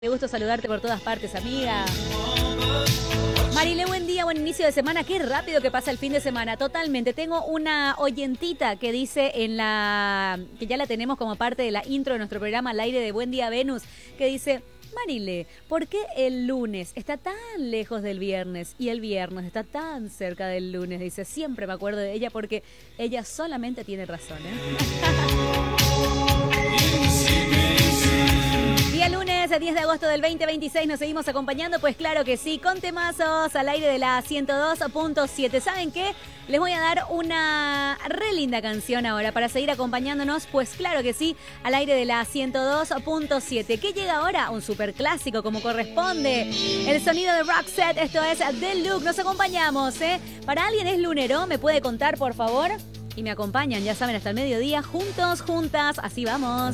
Me gusta saludarte por todas partes, amiga. Marile, buen día, buen inicio de semana. Qué rápido que pasa el fin de semana, totalmente. Tengo una oyentita que dice que ya la tenemos como parte de la intro de nuestro programa al aire de Buen Día Venus, que dice: Marile, ¿por qué el lunes está tan lejos del viernes y el viernes está tan cerca del lunes? Dice, siempre me acuerdo de ella porque ella solamente tiene razón, Día lunes, 10 de agosto del 2026, nos seguimos acompañando, pues claro que sí, con temazos al aire de la 102.7. ¿Saben qué? Les voy a dar una re linda canción ahora para seguir acompañándonos, pues claro que sí, al aire de la 102.7. ¿Qué llega ahora? Un super clásico como corresponde. El sonido de Roxette, esto es The Look. Nos acompañamos, ¿Para alguien es lunero? ¿Me puede contar, por favor? Y me acompañan, ya saben, hasta el mediodía, juntos, juntas, así vamos.